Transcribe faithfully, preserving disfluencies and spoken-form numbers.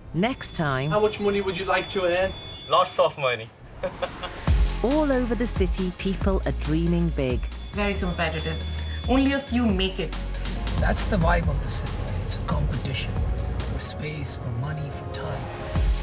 Next time... How much money would you like to earn? Lots of money. All over the city, people are dreaming big. It's very competitive. Only a few make it. That's the vibe of the city. It's a competition for space, for money, for time.